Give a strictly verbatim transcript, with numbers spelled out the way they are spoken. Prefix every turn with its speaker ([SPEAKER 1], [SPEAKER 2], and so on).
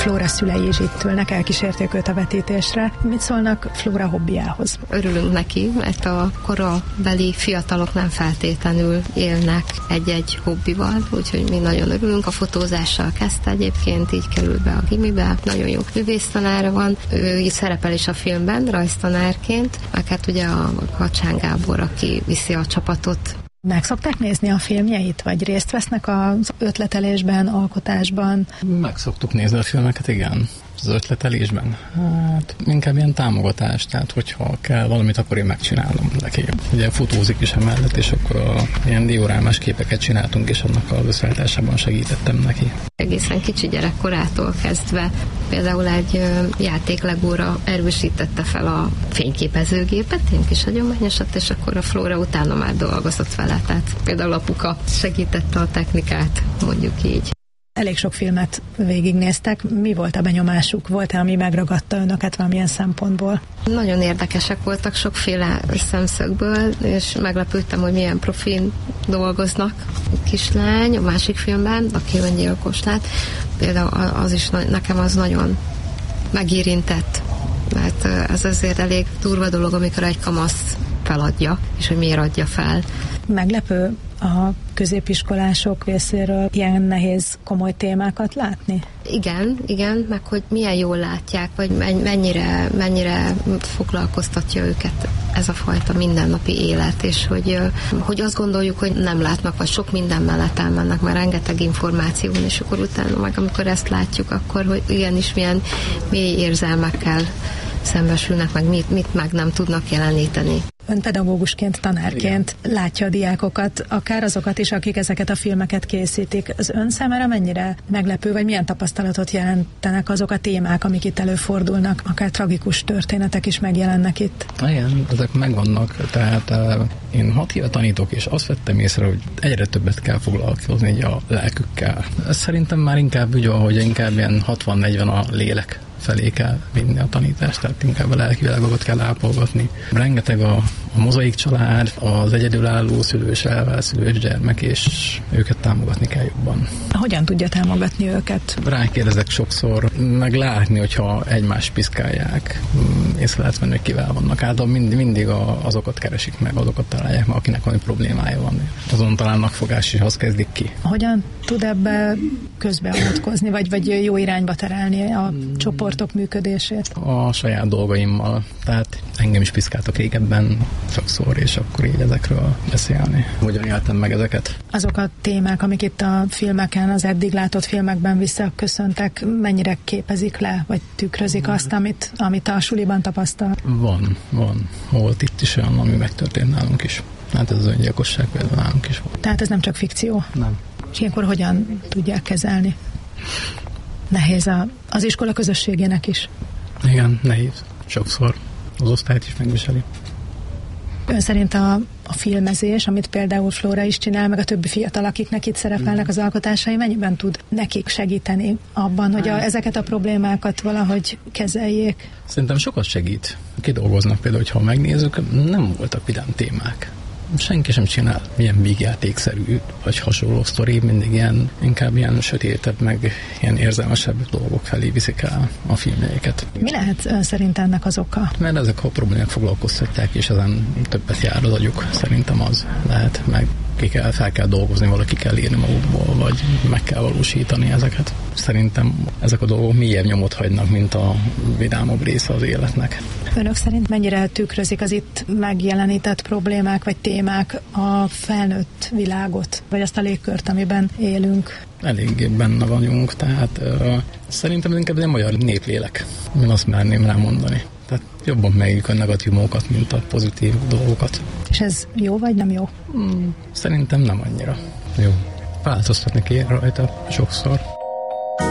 [SPEAKER 1] Flóra szülei is itt ülnek, elkísérték őt a vetítésre. Mit szólnak Flóra hobbiához?
[SPEAKER 2] Örülünk neki, mert a korabeli fiatalok nem feltétlenül élnek egy-egy hobbival, úgyhogy mi nagyon örülünk. A fotózással kezdte egyébként, így került be a gimibe. Nagyon jó művésztanára van. Ő így szerepel is a filmben, rajztanárként, meg hát ugye a Hacsán Gábor, aki viszi a csapatot.
[SPEAKER 1] Meg szokták nézni a filmjeit, vagy részt vesznek az ötletelésben, alkotásban?
[SPEAKER 3] Meg szoktuk nézni a filmeket, igen. Az ötletelésben? Hát inkább ilyen támogatás, tehát hogyha kell valamit, akkor én megcsinálom neki. Ugye fotózik is emellett, és akkor a ilyen diorámás képeket csináltunk, és annak az összeállításában segítettem neki.
[SPEAKER 2] Egészen kicsi gyerekkorától kezdve például egy játéklegóra erősítette fel a fényképezőgépet, ilyen kis hagyományosat, és akkor a Flóra utána már dolgozott vele, tehát például apuka segítette a technikát, mondjuk így.
[SPEAKER 1] Elég sok filmet végignéztek. Mi volt a benyomásuk? Volt-e, ami megragadta önöket valamilyen szempontból?
[SPEAKER 2] Nagyon érdekesek voltak sokféle szemszögből, és meglepődtem, hogy milyen profin dolgoznak. A kislány a másik filmben, aki öngyilkos lett, például az is nekem az nagyon megérintett, mert ez azért elég durva dolog, amikor egy kamasz feladja, és hogy miért adja fel.
[SPEAKER 1] Meglepő a középiskolások részéről ilyen nehéz, komoly témákat látni?
[SPEAKER 2] Igen, igen, meg hogy milyen jól látják, vagy mennyire, mennyire foglalkoztatja őket ez a fajta mindennapi élet, és hogy, hogy azt gondoljuk, hogy nem látnak, vagy sok minden mellett elmennek, már rengeteg információ van, és akkor utána meg amikor ezt látjuk, akkor hogy igenis milyen mély érzelmekkel szembesülnek, meg mit, mit meg nem tudnak jeleníteni.
[SPEAKER 1] Ön pedagógusként, tanárként igen. Látja a diákokat, akár azokat is, akik ezeket a filmeket készítik. Az ön számára mennyire meglepő, vagy milyen tapasztalatot jelentenek azok a témák, amik itt előfordulnak, akár tragikus történetek is megjelennek itt?
[SPEAKER 3] Igen, ezek megvannak. Tehát uh, én hat éve tanítok, és azt vettem észre, hogy egyre többet kell foglalkozni így a lelkükkel. Ez szerintem már inkább úgy, hogy inkább ilyen hatvan-negyven a lélek felé kell vinni a tanítást, tehát inkább a lelki világokat kell ápolgatni. Rengeteg a, a mozaik család, az egyedülálló szülős, elvászülős gyermek, és őket támogatni kell jobban.
[SPEAKER 1] Hogyan tudja támogatni őket?
[SPEAKER 3] Rákérdezek sokszor, meg látni, hogyha egymást piszkálják, észre lehet venni, hogy kivel vannak. Általában mind, mindig a, azokat keresik meg, azokat találják meg, akinek valami problémája van. Azon talán fogás is, az kezdik ki.
[SPEAKER 1] Hogyan tud ebbe közbeavatkozni, vagy, vagy jó irányba terelni a csoportok működését?
[SPEAKER 3] A saját dolgaimmal. Tehát engem is piszkáltak régebben sokszor, és akkor így ezekről beszélni. Hogyan éltem meg ezeket?
[SPEAKER 1] Azok a témák, amik itt a filmeken, az eddig látott filmekben visszaköszöntek, mennyire képezik le, vagy tükrözik azt, amit, amit a suliban tapasztal?
[SPEAKER 3] Van, van. Volt itt is olyan, ami megtörtént nálunk is. Hát ez az öngyilkosság például nálunk is volt.
[SPEAKER 1] Tehát ez nem csak fikció?
[SPEAKER 3] Nem.
[SPEAKER 1] És ilyenkor hogyan tudják kezelni? Nehéz a, az iskola közösségének is.
[SPEAKER 3] Igen, nehéz. Sokszor az osztályt is megviseli.
[SPEAKER 1] Ön szerint a, a filmezés, amit például Flóra is csinál, meg a többi fiatal, akiknek itt szerepelnek az alkotásai, mennyiben tud nekik segíteni abban, hogy a, ezeket a problémákat valahogy kezeljék?
[SPEAKER 3] Szerintem sokat segít. Kidolgoznak például, hogyha megnézzük, nem voltak vidám témák. Senki sem csinál ilyen vígjátékszerű, vagy hasonló sztori, mindig ilyen, inkább ilyen sötétebb, meg ilyen érzelmesebb dolgok felé viszik el a filmjeiket.
[SPEAKER 1] Mi lehet ön szerint ennek az oka?
[SPEAKER 3] Mert ezek a problémák foglalkoztatják, és ezen többet jár az agyuk. Szerintem az lehet, meg ki kell, fel kell dolgozni, valaki kell írni magukból, vagy meg kell valósítani ezeket. Szerintem ezek a dolgok mélyebb nyomot hagynak, mint a vidámabb része az életnek.
[SPEAKER 1] Önök szerint mennyire tükrözik az itt megjelenített problémák vagy témák a felnőtt világot, vagy azt a légkört, amiben élünk?
[SPEAKER 3] Eléggé benne vagyunk, tehát uh, szerintem ez inkább egy magyar néplélek. Én azt merném rá mondani. Tehát jobban megéljük a negatívumókat, mint a pozitív dolgokat.
[SPEAKER 1] És ez jó vagy nem jó?
[SPEAKER 3] Hmm, szerintem nem annyira jó. Változtatni kéne rajta sokszor.